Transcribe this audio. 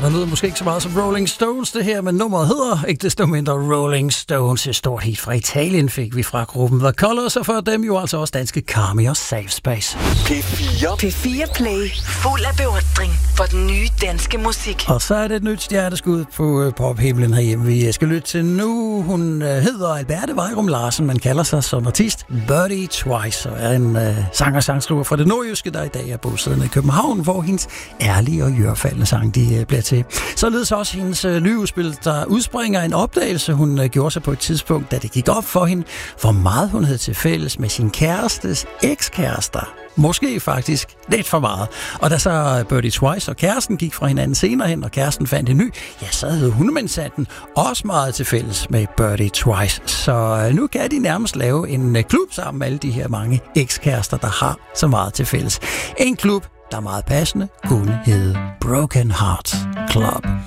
Og lyder måske ikke så meget som Rolling Stones det her, men nummeret hedder ikke desto mindre Rolling Stones. Et stort hit fra Italien fik vi fra gruppen The Colors, og for dem jo altså også danske Carmi og Safe Space. P4 Play. Fuld af beundring for den nye danske musik. Og så er det et nyt stjerneskud på pophimlen herhjemme. Vi skal lytte til nu. Hun hedder Alberte Vejrum Larsen, man kalder sig som artist Birdie Twice, og er en sanger og sangskriver fra det nordjyske, der i dag er bosiddende i København, hvor hendes ærlige og jørfaldende sang de bliver til. Således også hendes nye udspil, der udspringer en opdagelse, hun gjorde sig på et tidspunkt, da det gik op for hende, hvor meget hun havde til fælles med sin kærestes ekskærester. Måske faktisk lidt for meget. Og da så Birdie Twice og kæresten gik fra hinanden senere hen, og kæresten fandt en ny, ja, så havde hundemandsanden også meget til fælles med Birdie Twice. Så nu kan de nærmest lave en klub sammen med alle de her mange ekskærester, der har så meget til fælles. En klub, der meget passende kunne hedde Broken Hearts Club.